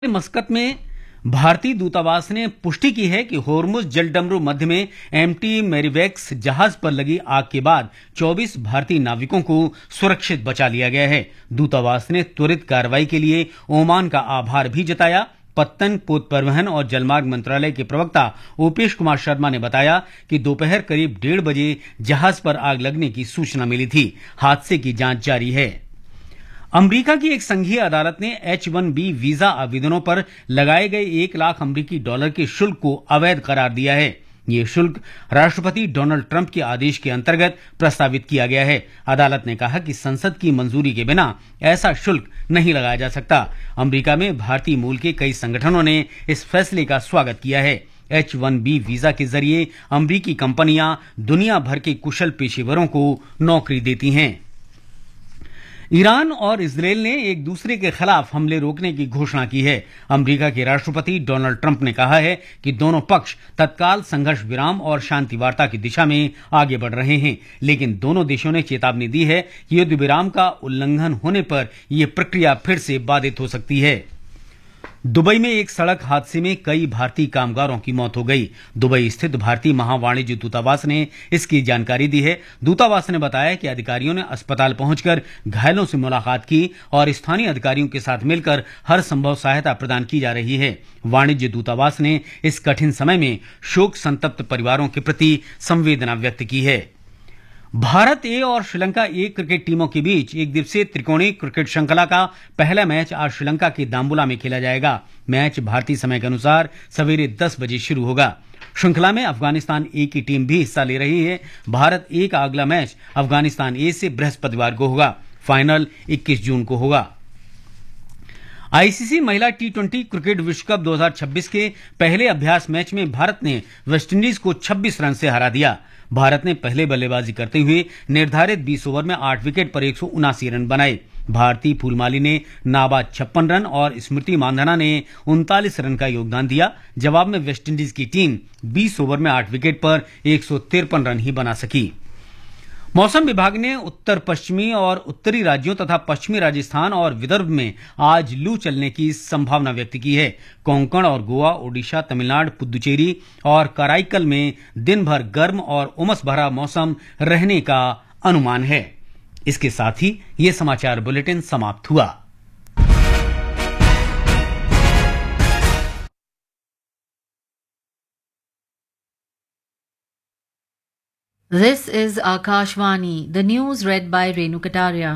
मस्कत में भारतीय दूतावास ने पुष्टि की है कि होर्मुज जलडमरू मध्य में एमटी मेरिवेक्स जहाज पर लगी आग के बाद 24 भारतीय नाविकों को सुरक्षित बचा लिया गया है। दूतावास ने त्वरित कार्रवाई के लिए ओमान का आभार भी जताया। पत्तन, पोत परिवहन और जलमार्ग मंत्रालय के प्रवक्ता ओपेश कुमार शर्मा ने बताया कि दोपहर करीब 1:30 बजे जहाज पर आग लगने की सूचना मिली थी। हादसे की जांच जारी है। अमेरिका की एक संघीय अदालत ने H-1B वीजा आवेदनों पर लगाए गए 1 लाख अमेरिकी डॉलर के शुल्क को अवैध करार दिया है। ये शुल्क राष्ट्रपति डोनाल्ड ट्रंप के आदेश के अंतर्गत प्रस्तावित किया गया है। अदालत ने कहा कि संसद की मंजूरी के बिना ऐसा शुल्क नहीं लगाया जा सकता। अमेरिका में भारतीय मूल के कई संगठनों ने इस फैसले का स्वागत किया है। H-1B वीजा के जरिए अमेरिकी कंपनियां दुनिया भर के कुशल पेशेवरों को नौकरी देती हैं। ईरान और इजरायल ने एक दूसरे के खिलाफ हमले रोकने की घोषणा की है। अमेरिका के राष्ट्रपति डोनाल्ड ट्रंप ने कहा है कि दोनों पक्ष तत्काल संघर्ष विराम और शांति वार्ता की दिशा में आगे बढ़ रहे हैं, लेकिन दोनों देशों ने चेतावनी दी है कि युद्ध विराम का उल्लंघन होने पर यह प्रक्रिया फिर से बाधित हो सकती है। दुबई में एक सड़क हादसे में कई भारतीय कामगारों की मौत हो गई। दुबई स्थित भारतीय महावाणिज्य दूतावास ने इसकी जानकारी दी है। दूतावास ने बताया कि अधिकारियों ने अस्पताल पहुंचकर घायलों से मुलाकात की और स्थानीय अधिकारियों के साथ मिलकर हर संभव सहायता प्रदान की जा रही है। वाणिज्य दूतावास ने इस कठिन समय में शोक संतप्त परिवारों के प्रति संवेदना व्यक्त की है। भारत ए और श्रीलंका ए क्रिकेट टीमों के बीच एक दिवसीय त्रिकोणीय क्रिकेट श्रृंखला का पहला मैच आज श्रीलंका के दाम्बुला में खेला जाएगा। मैच भारतीय समय के अनुसार सवेरे 10 बजे शुरू होगा। श्रृंखला में अफगानिस्तान ए की टीम भी हिस्सा ले रही है। भारत ए का अगला मैच अफगानिस्तान ए से बृहस्पतिवार को होगा। फाइनल 21 जून को होगा। आईसीसी महिला T20 क्रिकेट विश्व कप 2026 के पहले अभ्यास मैच में भारत ने वेस्टइंडीज को 26 रन से हरा दिया। भारत ने पहले बल्लेबाजी करते हुए निर्धारित 20 ओवर में 8 विकेट पर 179 रन बनाए। भारतीय फूलमाली ने नाबाद 56 रन और स्मृति मांधाना ने 39 रन का योगदान दिया। जवाब में वेस्टइंडीज की टीम 20 ओवर में 8 विकेट पर 153 रन ही बना सकी। मौसम विभाग ने उत्तर पश्चिमी और उत्तरी राज्यों तथा पश्चिमी राजस्थान और विदर्भ में आज लू चलने की संभावना व्यक्त की है। कोंकण और गोवा, ओडिशा, तमिलनाडु, पुदुचेरी और कराईकल में दिन भर गर्म और उमस भरा मौसम रहने का अनुमान है। इसके साथ ही ये समाचार बुलेटिन समाप्त हुआ। This is Akashvani, the news read by Renu Kataria.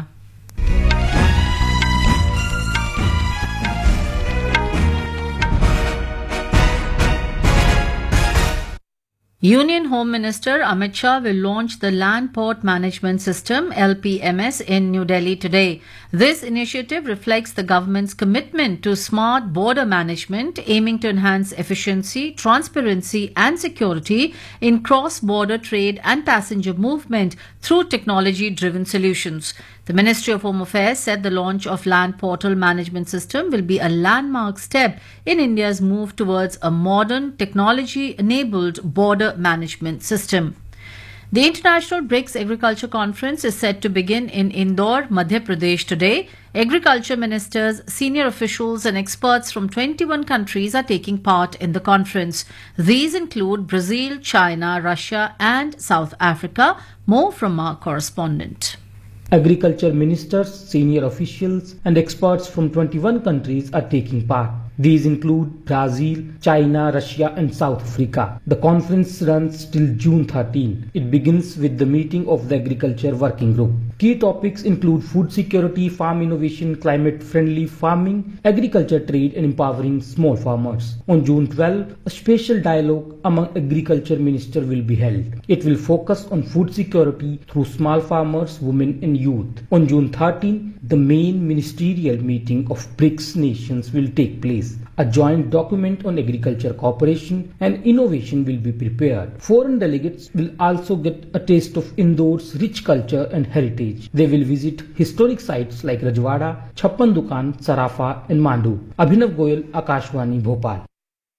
Union Home Minister Amit Shah will launch the Land Port Management System (LPMS) in New Delhi today. This initiative reflects the government's commitment to smart border management, aiming to enhance efficiency, transparency and security in cross-border trade and passenger movement through technology-driven solutions. The Ministry of Home Affairs said the launch of Land Portal Management System will be a landmark step in India's move towards a modern, technology-enabled border management system. The International BRICS Agriculture Conference is set to begin in Indore, Madhya Pradesh today. Agriculture ministers, senior officials and experts from 21 countries are taking part in the conference. These include Brazil, China, Russia and South Africa. More from our correspondent. Agriculture ministers, senior officials and experts from 21 countries are taking part. These include Brazil, China, Russia and South Africa. The conference runs till June 13. It begins with the meeting of the Agriculture Working Group. Key topics include food security, farm innovation, climate-friendly farming, agriculture trade and empowering small farmers. On June 12, a special dialogue among agriculture ministers will be held. It will focus on food security through small farmers, women and youth. On June 13, the main ministerial meeting of BRICS nations will take place. A joint document on agriculture cooperation and innovation will be prepared. Foreign delegates will also get a taste of Indore's rich culture and heritage. They will visit historic sites like Rajwada, Chhappan Dukan, Sarafa and Mandu. Abhinav Goyal, Akashvani, Bhopal.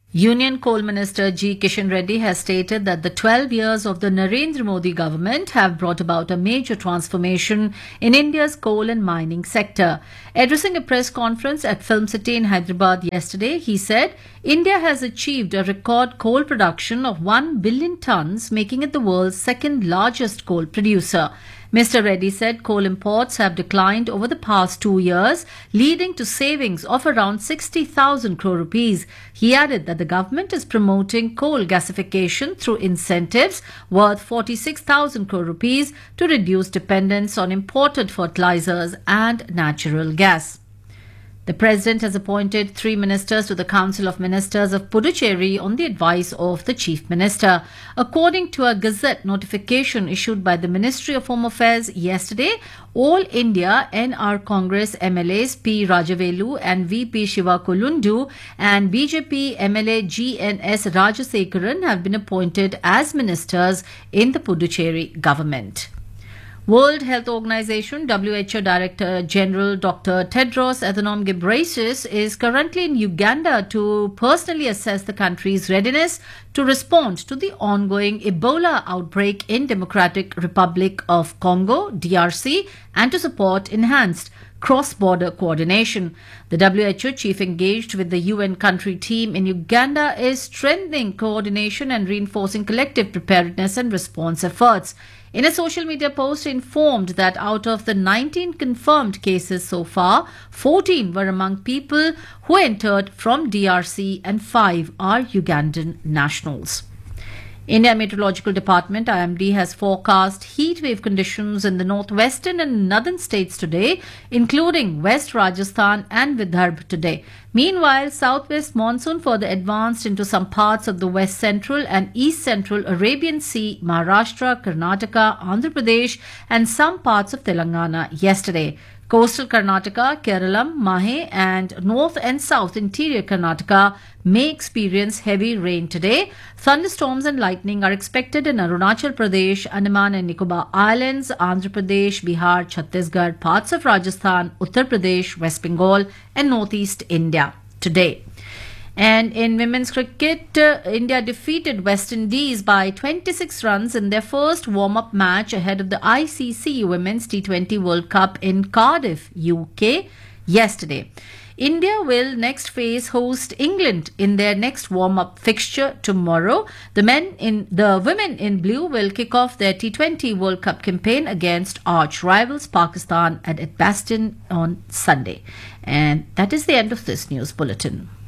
Union Coal Minister G. Kishan Reddy has stated that the 12 years of the Narendra Modi government have brought about a major transformation in India's coal and mining sector. Addressing a press conference at Film City in Hyderabad yesterday, he said, India has achieved a record coal production of 1 billion tons, making it the world's second largest coal producer. Mr. Reddy said coal imports have declined over the past 2 years, leading to savings of around 60,000 crore rupees. He added that the government is promoting coal gasification through incentives worth 46,000 crore rupees to reduce dependence on imported fertilizers and natural gas. The President has appointed 3 ministers to the Council of Ministers of Puducherry on the advice of the Chief Minister. According to a Gazette notification issued by the Ministry of Home Affairs yesterday, All India NR Congress MLAs P. Rajavelu and VP Shiva Kulundu and BJP MLA GNS Rajasekaran have been appointed as ministers in the Puducherry government. World Health Organization WHO Director General Dr. Tedros Adhanom Ghebreyesus is currently in Uganda to personally assess the country's readiness to respond to the ongoing Ebola outbreak in Democratic Republic of Congo, DRC, and to support enhanced cross-border coordination. The WHO chief engaged with the UN country team in Uganda is strengthening coordination and reinforcing collective preparedness and response efforts. In a social media post, informed that out of the 19 confirmed cases so far, 14 were among people who entered from DRC and 5 are Ugandan nationals. India Meteorological Department IMD has forecast heat wave conditions in the northwestern and northern states today, including West Rajasthan and Vidarbha today. Meanwhile, southwest monsoon further advanced into some parts of the west central and east central Arabian Sea, Maharashtra, Karnataka, Andhra Pradesh and some parts of Telangana yesterday. Coastal Karnataka, Kerala, Mahe and north and south interior Karnataka may experience heavy rain today. Thunderstorms and lightning are expected in Arunachal Pradesh, Andaman and Nicobar Islands, Andhra Pradesh, Bihar, Chhattisgarh, parts of Rajasthan, Uttar Pradesh, West Bengal and northeast India today. And in women's cricket, India defeated West Indies by 26 runs in their first warm-up match ahead of the ICC Women's T20 World Cup in Cardiff, UK, yesterday. India will next face host England in their next warm-up fixture tomorrow. The women in blue will kick off their T20 World Cup campaign against arch rivals Pakistan at Edgbaston on Sunday. And that is the end of this news bulletin.